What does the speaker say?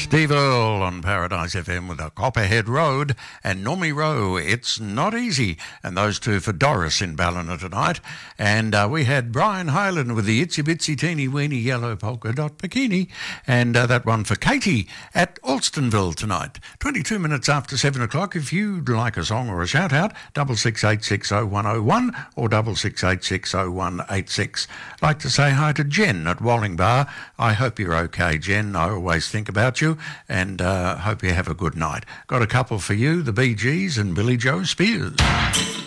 Steve Earle on Paradise FM with a Copperhead Road and Normie Rowe, It's Not Easy. And those two for Doris in Ballina tonight. And we had Brian Hyland with the Itsy Bitsy Teeny Weeny Yellow Polka Dot Bikini. And that one for Katie at Alstonville tonight. 22 minutes after 7 o'clock. If you'd like a song or a shout out, 66860101 or 66860186. Like to say hi to Jen at Wallingbar. I hope you're okay, Jen. I always think about you and hope you have a good night. Got a couple for you, the Bee Gees and Billy Joe Spears.